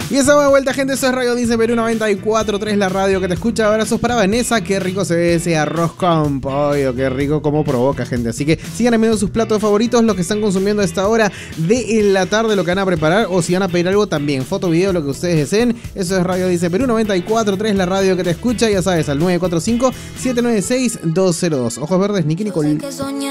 Y estamos de vuelta, gente. Eso es Radio Dice Perú 94.3, la radio que te escucha. Abrazos para Vanessa. Qué rico se ve ese arroz con pollo. Qué rico como provoca, gente. Así que sigan enviando sus platos favoritos, los que están consumiendo a esta hora de la tarde, lo que van a preparar. O si van a pedir algo también, foto, video, lo que ustedes deseen. Eso es Radio Dice Perú 94.3, la radio que te escucha. Ya sabes, al 945-796-202. Ojos verdes, Nicky Nicole.